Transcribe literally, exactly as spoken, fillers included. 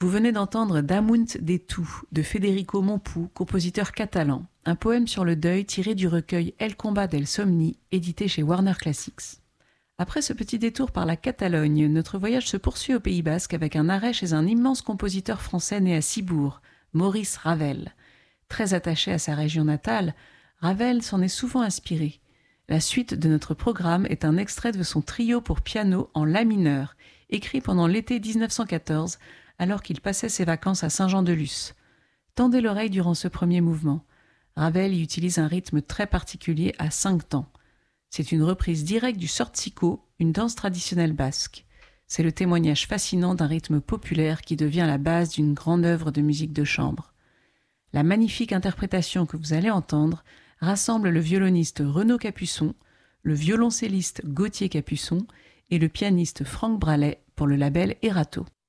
Vous venez d'entendre Damunt de tu de Federico Mompou, compositeur catalan, un poème sur le deuil tiré du recueil El combat del somni, édité chez Warner Classics. Après ce petit détour par la Catalogne, notre voyage se poursuit au Pays Basque avec un arrêt chez un immense compositeur français né à Cibourg, Maurice Ravel. Très attaché à sa région natale, Ravel s'en est souvent inspiré. La suite de notre programme est un extrait de son trio pour piano en la mineur, écrit pendant l'été dix-neuf cent quatorze, alors qu'il passait ses vacances à Saint-Jean-de-Luz. Tendez l'oreille durant ce premier mouvement. Ravel y utilise un rythme très particulier à cinq temps. C'est une reprise directe du sortzico, une danse traditionnelle basque. C'est le témoignage fascinant d'un rythme populaire qui devient la base d'une grande œuvre de musique de chambre. La magnifique interprétation que vous allez entendre rassemble le violoniste Renaud Capuçon, le violoncelliste Gauthier Capuçon et le pianiste Franck Bralet pour le label Erato.